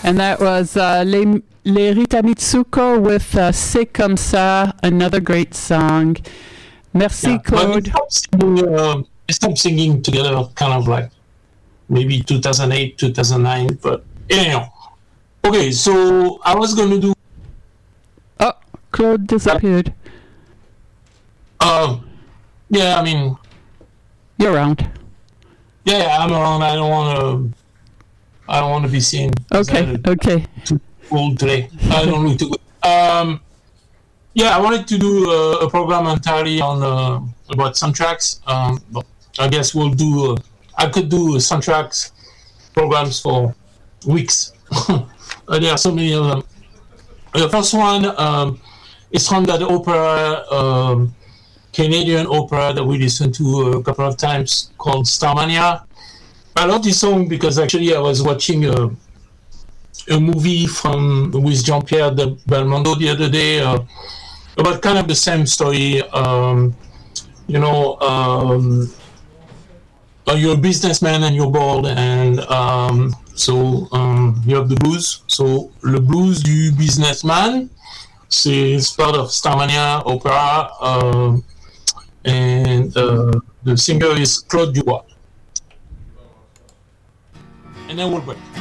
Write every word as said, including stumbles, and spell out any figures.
And that was uh, Les, Les Rita Mitsuko with uh, C'est comme ça, another great song. Merci, yeah, Claude. We stopped, singing, uh, we stopped singing together kind of like maybe two thousand eight, two thousand nine, but anyhow. Okay, so I was going to do... Oh, Claude disappeared. Uh, yeah, I mean... You're around. Yeah, I'm around. I don't want to... I don't want to be seen. Okay, okay. Too old today. I don't look too good. Um, yeah, I wanted to do a, a program entirely on uh, about soundtracks. Um, but I guess we'll do. Uh, I could do soundtracks programs for weeks. There are so many of them. The first one um, is from that opera, um, Canadian opera that we listened to a couple of times called Starmania. I love this song because actually I was watching a, a movie from with Jean-Pierre de Belmondo the other day uh, about kind of the same story. Um, you know, um, uh, you're a businessman and you're bored, and um, so um, you have the blues. So le blues du businessman, c'est part of Starmania opera, uh, and uh, the singer is Claude Dubois. And then we'll break.